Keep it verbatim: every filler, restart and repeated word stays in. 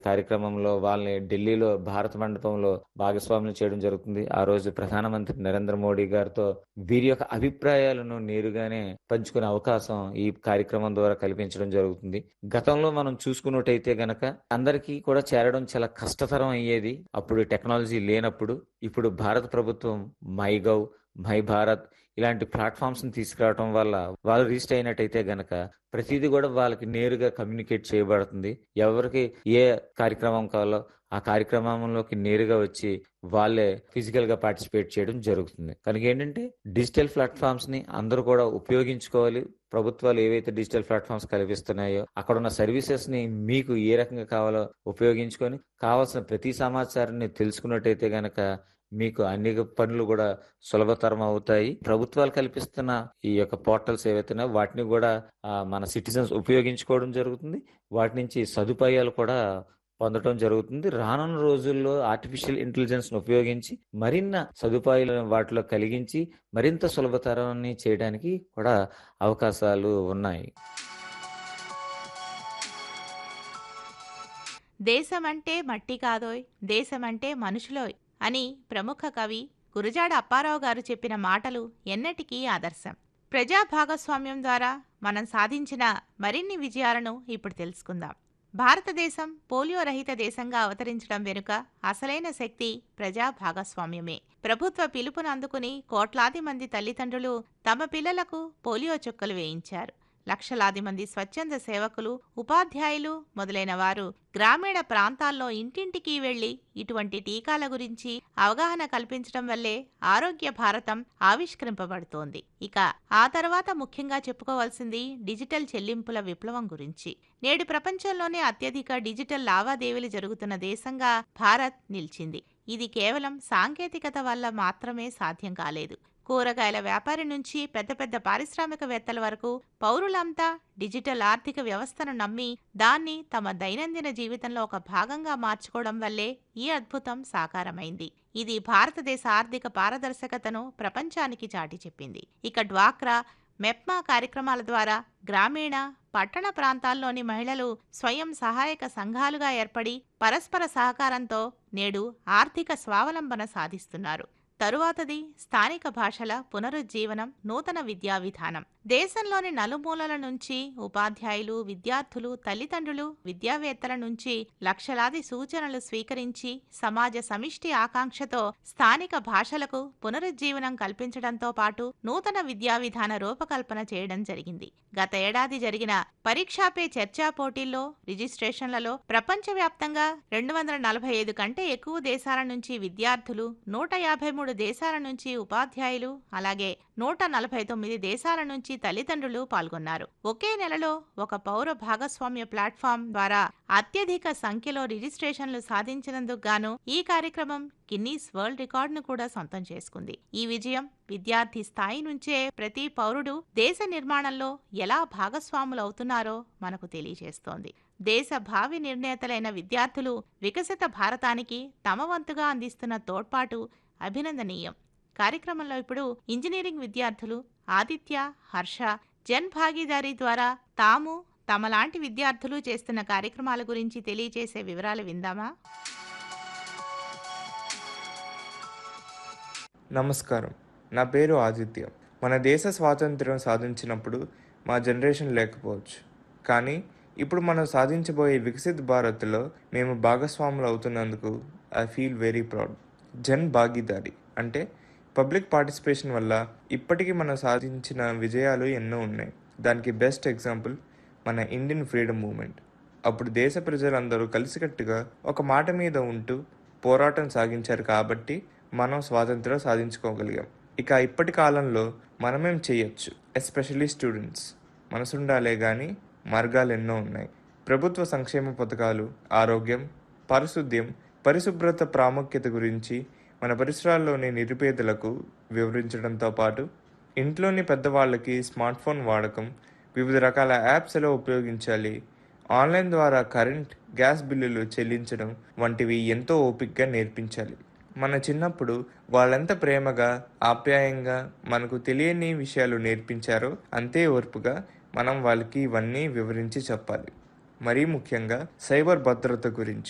కార్యక్రమంలో వాళ్ళని ఢిల్లీలో భారత మండపంలో భాగస్వాములు చేయడం జరుగుతుంది. ఆ రోజు ప్రధానమంత్రి నరేంద్ర మోడీ గారితో వీరి యొక్క అభిప్రాయాలను నేరుగానే పంచుకునే అవకాశం ఈ కార్యక్రమం ద్వారా కల్పించడం జరుగుతుంది. గతంలో మనం చూసుకున్నట్టయితే గనక అందరికీ కూడా చేరడం చాలా కష్టతరం అయ్యేది. అప్పుడు టెక్నాలజీ లేనప్పుడు. ఇప్పుడు భారత ప్రభుత్వం మైగవ్, మై భారత్ ఇలాంటి ప్లాట్‌ఫార్మ్స్‌ని తీసుకురావటం వల్ల వాళ్ళు రిజిస్టర్ అయినట్టయితే గనక ప్రతీది గూడా వాళ్ళకి నేరుగా కమ్యూనికేట్ చేయబడుతుంది. ఎవరికి ఏ కార్యక్రమం కావాలో ఆ కార్యక్రమంలోకి నేరుగా వచ్చి వాళ్ళే ఫిజికల్‌గా పార్టిసిపేట్ చేయడం జరుగుతుంది. కనుక ఏంటంటే డిజిటల్ ప్లాట్‌ఫార్మ్స్‌ని అందరూ కూడా ఉపయోగించుకోవాలి. ప్రభుత్వాలు ఏవైతే డిజిటల్ ప్లాట్‌ఫార్మ్స్ కల్పిస్తున్నాయో అక్కడున్న సర్వీసెస్‌ని మీకు ఏ రకంగా కావాలో ఉపయోగించుకొని కావాల్సిన ప్రతి సమాచారాన్ని తెలుసుకున్నట్టయితే గనక మీకు అన్ని పనులు గూడా సులభతరం అవుతాయి. ప్రభుత్వాలు కల్పిస్తున్న ఈ యొక్క పోర్టల్స్ ఏవైతే ఉన్నాయో వాటిని గూడా ఆహ్, మన సిటిజన్స్ ఉపయోగించుకోవడం జరుగుతుంది. వాటి నుంచి సదుపాయాలు కూడా పొందటం జరుగుతుంది. రానున్న రోజుల్లో ఆర్టిఫిషియల్ ఇంటెలిజెన్స్‌ని ఉపయోగించి మరిన్న సదుపాయాలను వాటిలో కలిగించి మరింత సులభతరాన్ని చేయడానికి కూడా అవకాశాలు ఉన్నాయి. దేశమంటే మట్టి కాదోయ్ దేశమంటే మనుషులోయ్ అని ప్రముఖ కవి గురజాడ అప్పారావు గారు చెప్పిన మాటలు ఎన్నటికీ ఆదర్శం. ప్రజా భాగస్వామ్యం ద్వారా మనం సాధించిన మరిన్ని విజయాలను ఇప్పుడు తెలుసుకుందాం. భారతదేశం పోలియో రహిత దేశంగా అవతరించడం వెనుక అసలైన శక్తి ప్రజా భాగస్వామ్యమే. ప్రభుత్వ పిలుపును అందుకుని కోట్లాది మంది తల్లిదండ్రులు తమ పిల్లలకు పోలియో చుక్కలు వేయించారు. లక్షలాది మంది స్వచ్ఛంద సేవకులు, ఉపాధ్యాయులు మొదలైన వారు గ్రామీణ ప్రాంతాల్లో ఇంటింటికి వెళ్లి ఇటువంటి టీకాల గురించి అవగాహన కల్పించడం వల్లే ఆరోగ్య భారతం ఆవిష్కరింపబడుతోంది. ఇక ఆ తర్వాత ముఖ్యంగా చెప్పుకోవాల్సింది డిజిటల్ చెల్లింపుల విప్లవం గురించి. నేడు ప్రపంచంలోనే అత్యధిక డిజిటల్ లావాదేవీలు జరుగుతున్న దేశంగా భారత్ నిలిచింది. ఇది కేవలం సాంకేతికత వల్ల మాత్రమే సాధ్యం కాలేదు. కూరగాయల వ్యాపారి నుంచి పెద్ద పెద్ద పారిశ్రామికవేత్తల వరకు పౌరులంతా డిజిటల్ ఆర్థిక వ్యవస్థను నమ్మి దాన్ని తమ దైనందిన జీవితంలో ఒక భాగంగా మార్చుకోవడం వల్లే ఈ అద్భుతం సాకారమైంది. ఇది భారతదేశ ఆర్థిక పారదర్శకతను ప్రపంచానికి చాటి చెప్పింది. ఇక డ్వాక్రా, మెప్మా కార్యక్రమాల ద్వారా గ్రామీణ, పట్టణ ప్రాంతాల్లోని మహిళలు స్వయం సహాయక సంఘాలుగా ఏర్పడి పరస్పర సహకారంతో నేడు ఆర్థిక స్వావలంబన సాధిస్తున్నారు. తరువాతది స్థానిక భాషల పునరుజ్జీవనం, నూతన విద్యా విధానం. దేశంలోని నలుమూలల నుంచి ఉపాధ్యాయులు, విద్యార్థులు, తల్లిదండ్రులు, విద్యావేత్తల నుంచి లక్షలాది సూచనలు స్వీకరించి సమాజ సమిష్టి ఆకాంక్షతో స్థానిక భాషలకు పునరుజ్జీవనం కల్పించడంతో పాటు నూతన విద్యా విధాన రూపకల్పన చేయడం జరిగింది. గత ఏడాది జరిగిన పరీక్షా పే చర్చా పోటీల్లో రిజిస్ట్రేషన్లలో ప్రపంచవ్యాప్తంగా రెండు వందల నలభై ఐదు కంటే ఎక్కువ దేశాల నుంచి విద్యార్థులు, నూట యాభై మూడు దేశాల నుంచి ఉపాధ్యాయులు, అలాగే నూట నలభై తొమ్మిది దేశాల నుంచి తల్లిదండ్రులు పాల్గొన్నారు. ఒకే నెలలో ఒక పౌర భాగస్వామ్య ప్లాట్ఫామ్ ద్వారా అత్యధిక సంఖ్యలో రిజిస్ట్రేషన్లు సాధించినందుకు గాను ఈ కార్యక్రమం గిన్నీస్ వరల్డ్ రికార్డును కూడా సొంతం చేసుకుంది. ఈ విజయం విద్యార్థి స్థాయి నుంచే ప్రతి పౌరుడు దేశ నిర్మాణంలో ఎలా భాగస్వాములవుతున్నారో మనకు తెలియజేస్తోంది. దేశ భావి నిర్ణేతలైన విద్యార్థులు వికసిత భారతానికి తమ వంతుగా అందిస్తున్న తోడ్పాటు అభినందనీయం. కార్యక్రమంలో ఇప్పుడు ఇంజనీరింగ్ విద్యార్థులు ఆదిత్య, హర్ష జన్ భాగీదారీ ద్వారా తాము, తమలాంటి విద్యార్థులు చేస్తున్న కార్యక్రమాల గురించి తెలియజేసే వివరాలు విందామా? నమస్కారం, నా పేరు ఆదిత్య. మన దేశ స్వాతంత్ర్యం సాధించినప్పుడు మా జనరేషన్ లేకపోవచ్చు, కానీ ఇప్పుడు మనం సాధించబోయే వికసిత్ భారత్లో మేము భాగస్వాములు అవుతున్నందుకు I feel very proud. Jan Bhagidari అంటే పబ్లిక్ పార్టిసిపేషన్ వల్ల ఇప్పటికీ మనం సాధించిన విజయాలు ఎన్నో ఉన్నాయి. దానికి బెస్ట్ ఎగ్జాంపుల్ మన ఇండియన్ ఫ్రీడమ్ మూమెంట్. అప్పుడు దేశ ప్రజలందరూ కలిసికట్టుగా ఒక మాట మీద ఉంటూ పోరాటం సాగించారు కాబట్టి మనం స్వాతంత్రం సాధించుకోగలిగాం. ఇక ఇప్పటి కాలంలో మనమేం చేయొచ్చు? Especially students. మనసుండాలే కానీ మార్గాలు ఎన్నో ఉన్నాయి. ప్రభుత్వ సంక్షేమ పథకాలు, ఆరోగ్యం, పారిశుద్ధ్యం, పరిశుభ్రత ప్రాముఖ్యత గురించి మన పరిసరాల్లోని నిరుపేదలకు వివరించడంతో పాటు ఇంట్లోని పెద్దవాళ్ళకి స్మార్ట్ ఫోన్ వాడకం, వివిధ రకాల యాప్స్ ఎలా ఉపయోగించాలి, ఆన్లైన్ ద్వారా కరెంట్, గ్యాస్ బిల్లులు చెల్లించడం వంటివి ఎంతో ఓపికగా నేర్పించాలి. మన చిన్నప్పుడు వాళ్ళెంత ప్రేమగా, ఆప్యాయంగా మనకు తెలియని విషయాలు నేర్పించారో అంతే ఓర్పుగా మనం వాళ్ళకి ఇవన్నీ వివరించి చెప్పాలి. మరీ ముఖ్యంగా సైబర్ భద్రత గురించి.